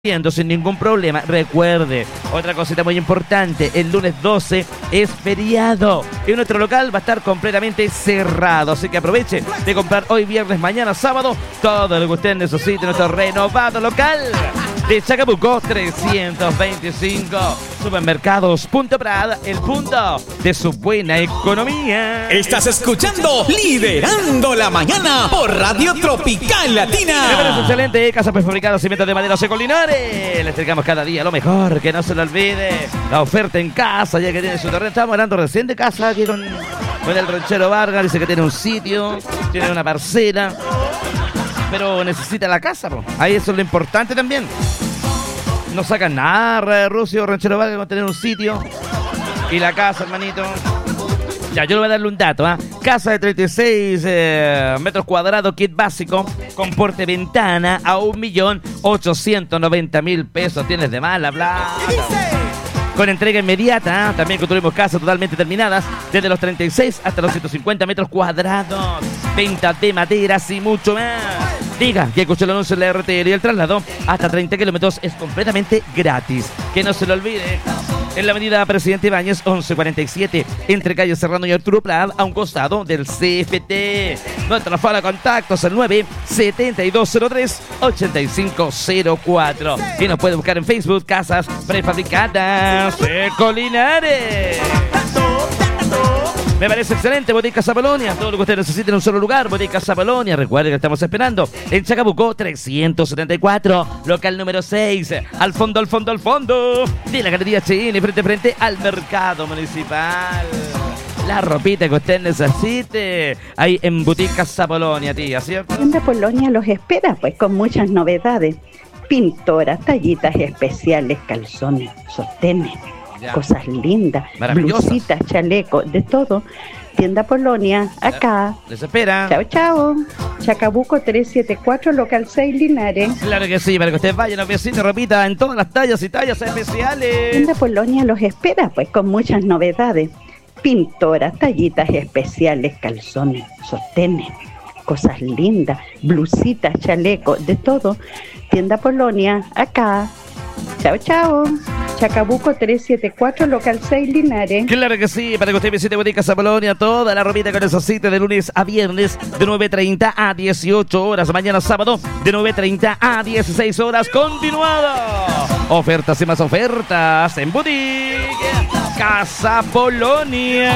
sin ningún problema. Recuerde, otra cosita muy importante, el lunes 12 es feriado y nuestro local va a estar completamente cerrado, así que aproveche de comprar hoy viernes, mañana sábado, todo lo que usted necesite en nuestro renovado local de Chacabuco 325. Supermercados Punto Prada, el punto de su buena economía. Estás escuchando Liderando la Mañana por Radio Tropical Latina. Me parece excelente. Casa Prefabricada, cimientos de madera Seco Linares. Le entregamos cada día lo mejor, que no se lo olvide. La oferta en casa, ya que tiene su terreno. Estamos hablando recién de casa aquí con el ranchero Vargas. Dice que tiene un sitio, tiene una parcela, pero necesita la casa, po. Ahí eso es lo importante también. No sacan nada, Rucio, ranchero Vargas, con tener un sitio y la casa, hermanito. Ya, yo le voy a darle un dato, ¿ah? Casa de 36 metros cuadrados, kit básico, con porte ventana a 1.890.000 pesos. Tienes de mala plata. Con entrega inmediata, ¿ah? También construimos casas totalmente terminadas, desde los 36 hasta los 150 metros cuadrados. Venta de maderas y mucho más. Diga que escuchó el anuncio en la RTL y el traslado hasta 30 kilómetros es completamente gratis. Que no se lo olvide. En la avenida Presidente Ibáñez, 1147, entre calle Serrano y Arturo Prat, a un costado del CFT. Nuestra fala de contactos al 97203-8504. Y nos puede buscar en Facebook, Casas Prefabricadas Seco Linares. Me parece excelente, Botica Zapolonia. Todo lo que usted necesite en un solo lugar, Botica Zapolonia. Recuerde que estamos esperando en Chacabuco 374, local número 6. Al fondo de la Galería Chile, frente al mercado municipal. La ropita que usted necesite, ahí en Botica Zapolonia, tía, ¿cierto? Tienda Polonia los espera, pues, con muchas novedades. Pintoras, tallitas especiales, calzones, sostenes. Ya. Cosas lindas, blusitas, chalecos, de todo. Tienda Polonia, acá. Les espera. Chao, chao. Chacabuco 374, local 6, Linares. Claro que sí, para que usted vaya, noviecito, ropita en todas las tallas y tallas especiales. Tienda Polonia los espera, pues, con muchas novedades. Pintoras, tallitas especiales, calzones, sostenes, cosas lindas, blusitas, chalecos, de todo. Tienda Polonia, acá. Chao, chao. Chacabuco 374, local 6, Linares. Claro que sí, para que usted visite Botica Zapolonia, toda la ropita que necesite de lunes a viernes, de 9:30 a 18 horas. Mañana sábado, de 9:30 a 16 horas, continuado. Ofertas y más ofertas en Botica Casa Polonia.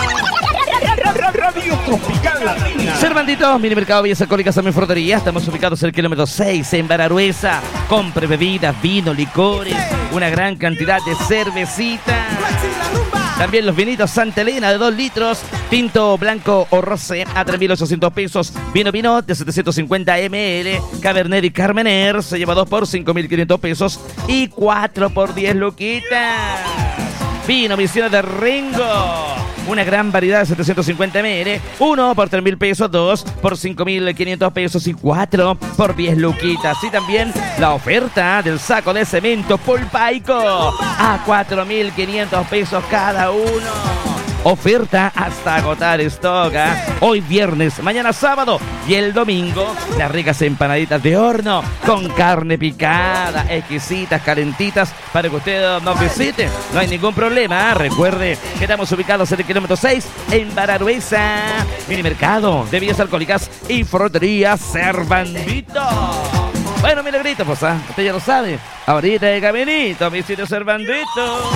Radio Tropical Latina. Servandito, mini mercado Villas Alcohólicas, también frutería. Estamos ubicados en el kilómetro 6 en Baragüesa. Compre bebidas, vino, licores, una gran cantidad de cervecitas. También los vinitos Santa Elena de 2 litros, tinto blanco o rosé a 3.800 pesos. Vino de 750 ml, Cabernet y Carmener se lleva 2 por 5.500 pesos y 4 por 10 luquitas. Vino Misiones de Ringo, una gran variedad de 750 ml, 1 por 3.000 pesos, 2 por 5.500 pesos y 4 por 10 luquitas. Y también la oferta del saco de cemento Pulpaico a 4.500 pesos cada uno. Oferta hasta agotar stock, ¿eh? Hoy viernes, mañana sábado y el domingo, las ricas empanaditas de horno con carne picada, exquisitas, calentitas, para que usted nos visite. No hay ningún problema, ¿eh? Recuerde que estamos ubicados en el kilómetro 6 en Baragüesa. Mini mercado de bebidas alcohólicas y frutería Servandito. Bueno, mi negrito, pues, ¿eh? Usted ya lo sabe. Ahorita de caminito, mi sitio Servandito.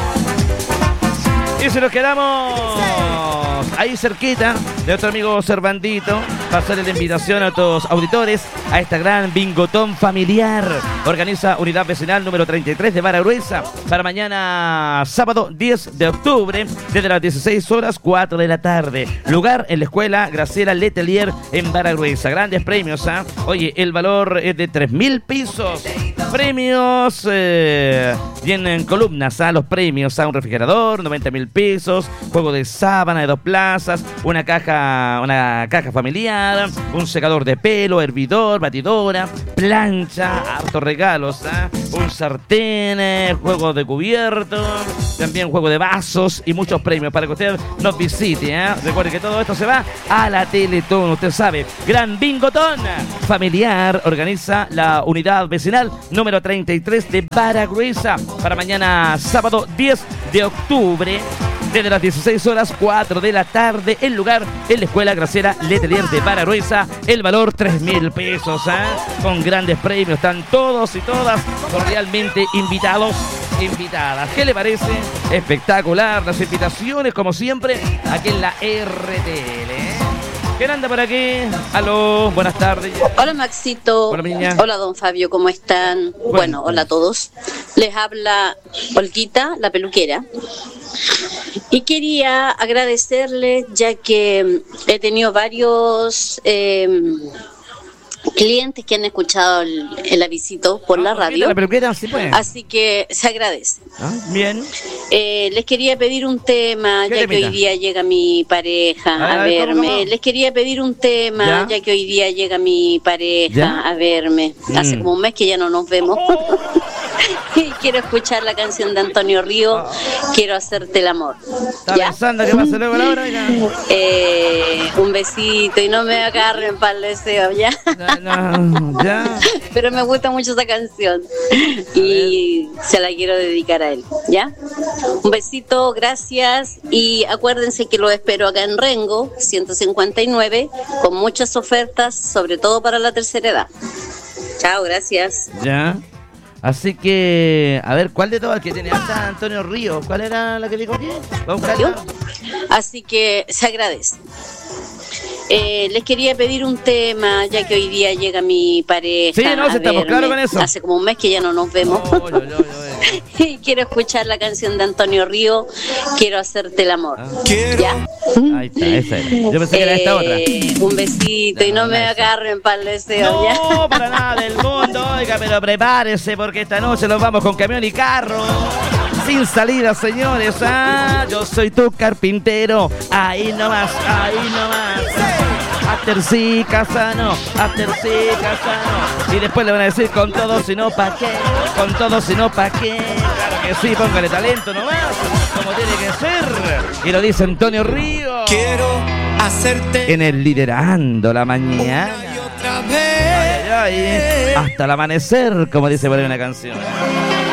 Y si nos quedamos ahí cerquita de nuestro amigo Servandito, para hacerle la invitación a todos los auditores a esta gran bingotón familiar. Organiza Unidad Vecinal número 33 de Baragüesa para mañana sábado 10 de octubre desde las 16 horas 4 de la tarde. Lugar en la escuela Graciela Letelier en Baragüesa. Grandes premios, ¿eh? Oye, el valor es de 3.000 pesos. Premios vienen columnas a los premios a un refrigerador, 90.000 pesos, juego de sábana de 2 plazas, una caja familiar, celular, un secador de pelo, hervidor, batidora, plancha, hartos regalos, un sartén, juego de cubierto, también juego de vasos y muchos premios para que usted nos visite. Recuerde que todo esto se va a la Teletón, usted sabe. Gran Bingotón familiar organiza la unidad vecinal número 33 de Baragüesa para mañana sábado 10 de octubre. Desde las 16 horas, 4 de la tarde, el lugar en la Escuela Graciela Letelier de Baragüesa, el valor 3.000 pesos, con grandes premios, están todos y todas cordialmente invitados, invitadas. ¿Qué le parece? Espectacular, las invitaciones como siempre, aquí en la RTL. ¿Quién anda por aquí? Aló, buenas tardes. Hola Maxito. Hola, niña. Hola don Fabio, ¿cómo están? Bueno, hola a todos. Les habla Olguita, la peluquera. Y quería agradecerles ya que he tenido varios clientes que han escuchado el avisito por la radio. La peluquera, sí, pues. Así que se agradece. Bien. Les quería pedir un tema, ya que hoy día llega mi pareja a verme. ¿Cómo? Les quería pedir un tema, ya que hoy día llega mi pareja a verme. Hace como un mes que ya no nos vemos. Y quiero escuchar la canción de Antonio Río, Quiero hacerte el amor. ¿Está pensando que pasa luego la hora? Un besito y no me agarren para el deseo, ¿ya? No, ya. Pero me gusta mucho esa canción y se la quiero dedicar a él, ¿ya? Un besito, gracias, y acuérdense que lo espero acá en Rengo 159 con muchas ofertas, sobre todo para la tercera edad. Chao, gracias. Ya. Así que, a ver, ¿cuál de todas que tiene hasta Antonio Río? ¿Cuál era la que dijo aquí? Vamos a buscarla. Así que se agradece. Les quería pedir un tema, ya que hoy día llega mi pareja. Sí, no, estamos claros con eso. Hace como un mes que ya no nos vemos. Y quiero escuchar la canción de Antonio Río, Quiero hacerte el amor. ¿Ya? Ahí está, esa era. Yo pensé que era esta otra. Un besito y no me agarren para el deseo. ¿Ya? No, para nada del mundo. Oiga, pero prepárese porque esta noche nos vamos con camión y carro. Sin salida, señores. Yo soy tu carpintero. Ahí nomás, ahí nomás. After sí, Casano, After sí, Casano. Y después le van a decir con todo, si no, ¿pa' qué? Con todo, si no, ¿pa' qué? Claro que sí, póngale talento nomás, como tiene que ser. Y lo dice Antonio Río. Quiero hacerte en el Liderando la Mañana. una y otra vez. Ay, hasta el amanecer, como dice por ahí una canción.